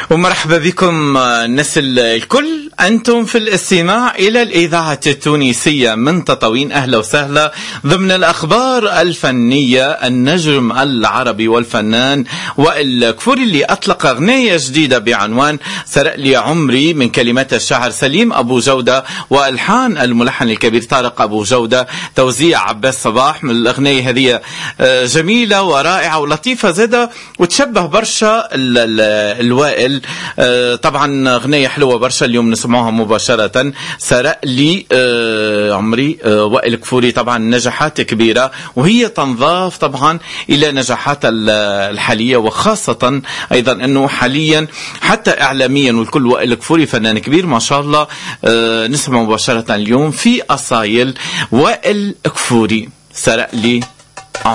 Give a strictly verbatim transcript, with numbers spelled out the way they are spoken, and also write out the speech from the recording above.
ومرحبا بكم الناس الكل، أنتم في الاستماع إلى الإذاعة التونسية من تطاوين. أهلا وسهلا ضمن الأخبار الفنية. النجم العربي والفنان وائل كفوري اللي أطلق أغنية جديدة بعنوان سرق لي عمري من كلمات الشاعر سليم أبو جودة وألحان الملحن الكبير طارق أبو جودة، توزيع عباس صباح. من الأغنية هذه جميلة ورائعة ولطيفة زادة وتشبه برشا الوائل. طبعا أغنية حلوة برشا اليوم نسمعها مباشرة. سرق لي عمري وائل كفوري، طبعا نجاحات كبيرة وهي تنضاف طبعا إلى نجاحات الحالية، وخاصة أيضا أنه حاليا حتى إعلاميا والكل وائل كفوري فنان كبير ما شاء الله. نسمع مباشرة اليوم في أصايل وائل كفوري سرق لي